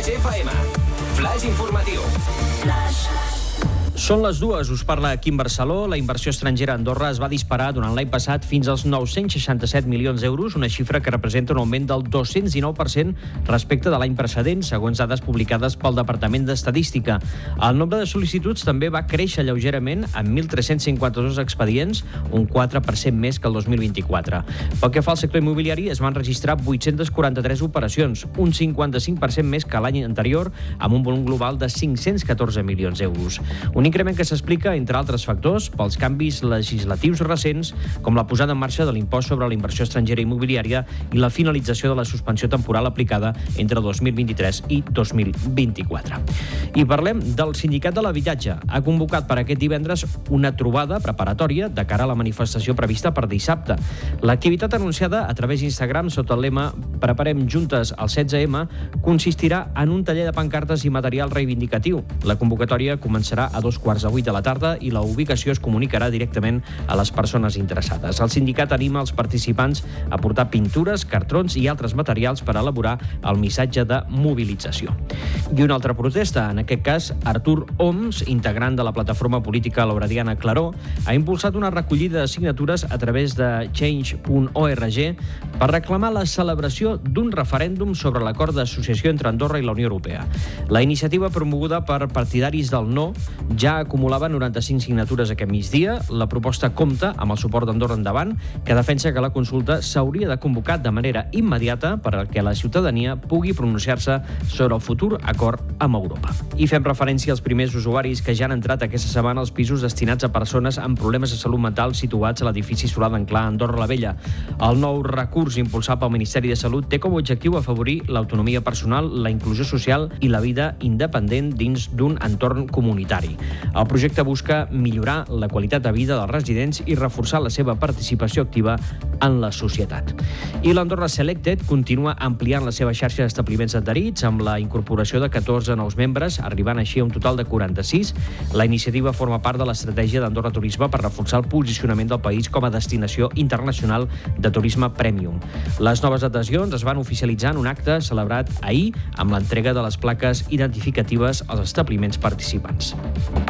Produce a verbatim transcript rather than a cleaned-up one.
Flash F M. Flash informatiu. Flash. Són les dues, us parla Quim Barceló. La inversió estrangera a Andorra es va disparar durant l'any passat fins als nou-cents seixanta-set milions d'euros, una xifra que representa un augment del dos-cents dinou per cent respecte de l'any precedent, segons dades publicades pel Departament d'Estadística. El nombre de sol·licituds també va créixer lleugerament amb mil tres-cents cinquanta-dos expedients, un quatre per cent més que el dos mil vint-i-quatre. Pel que fa al sector immobiliari, es van registrar vuit-cents quaranta-tres operacions, un cinquanta-cinc per cent més que l'any anterior, amb un volum global de cinc-cents catorze milions d'euros. Un increment que s'explica, entre altres factors, pels canvis legislatius recents, com la posada en marxa de l'impost sobre la inversió estrangera immobiliària i la finalització de la suspensió temporal aplicada entre dos mil vint-i-tres i dos mil vint-i-quatre. I parlem del Sindicat de l'Habitatge. Ha convocat per aquest divendres una trobada preparatòria de cara a la manifestació prevista per dissabte. L'activitat anunciada a través d'Instagram sota el lema Preparem juntes el setze ema consistirà en un taller de pancartes i material reivindicatiu. La convocatòria començarà a dos quarts de vuit de la tarda i la ubicació es comunicarà directament a les persones interessades. El sindicat anima els participants a portar pintures, cartrons i altres materials per elaborar el missatge de mobilització. I una altra protesta, en aquest cas, Artur Oms, integrant de la plataforma política lauradiana Claror, ha impulsat una recollida de signatures a través de change punt org per reclamar la celebració d'un referèndum sobre l'acord d'associació entre Andorra i la Unió Europea. La iniciativa, promoguda per partidaris del no, ja acumulava noranta-cinc signatures aquest migdia. La proposta compta amb el suport d'Andorra Endavant, que defensa que la consulta s'hauria de convocar de manera immediata perquè la ciutadania pugui pronunciar-se sobre el futur acord amb Europa. I fem referència als primers usuaris que ja han entrat aquesta setmana als pisos destinats a persones amb problemes de salut mental situats a l'edifici Solà d'en Clar, Andorra la Vella. El nou recurs impulsat pel Ministeri de Salut té com a objectiu afavorir l'autonomia personal, la inclusió social i la vida independent dins d'un entorn comunitari. El projecte busca millorar la qualitat de vida dels residents i reforçar la seva participació activa en la societat. I l'Andorra Selected continua ampliant la seva xarxa d'establiments adherits amb la incorporació de catorze nous membres, arribant així a un total de quaranta-sis. La iniciativa forma part de l'estratègia d'Andorra Turisme per reforçar el posicionament del país com a destinació internacional de turisme premium. Les noves adhesions es van oficialitzar en un acte celebrat ahir amb l'entrega de les plaques identificatives als establiments participants.